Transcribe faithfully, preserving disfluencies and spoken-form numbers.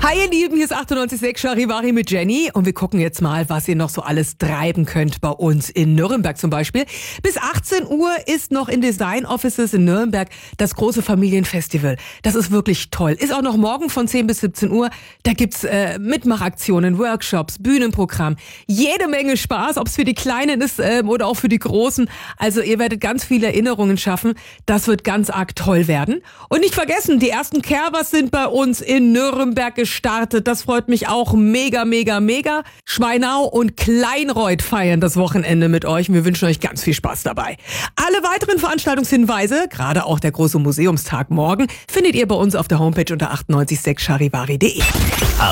Hi ihr Lieben, hier ist achtundneunzig Komma sechs Charivari mit Jenny und wir gucken jetzt mal, was ihr noch so alles treiben könnt bei uns in Nürnberg zum Beispiel. Bis achtzehn Uhr ist noch in Design Offices in Nürnberg das große Familienfestival. Das ist wirklich toll. Ist auch noch morgen von zehn bis siebzehn Uhr. Da gibt's äh, Mitmachaktionen, Workshops, Bühnenprogramm. Jede Menge Spaß, ob es für die Kleinen ist äh, oder auch für die Großen. Also ihr werdet ganz viele Erinnerungen schaffen. Das wird ganz arg toll werden. Und nicht vergessen, die ersten Kerbers sind bei uns in Nürnberg gestartet. Das freut mich auch mega, mega, mega. Schweinau und Kleinreuth feiern das Wochenende mit euch. Wir wünschen euch ganz viel Spaß dabei. Alle weiteren Veranstaltungshinweise, gerade auch der große Museumstag morgen, findet ihr bei uns auf der Homepage unter achtundneunzig Komma sechs charivari punkt de.